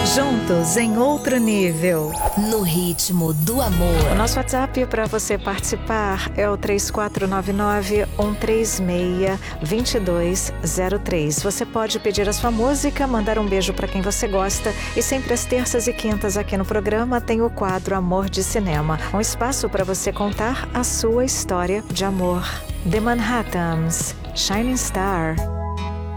Juntos em outro nível. No ritmo do amor. O nosso WhatsApp para você participar é o 3499-136-2203. Você pode pedir a sua música, mandar um beijo para quem você gosta e sempre às terças e quintas aqui no programa tem o quadro Amor de Cinema. Um espaço para você contar a sua história de amor. The Manhattans, Shining Star.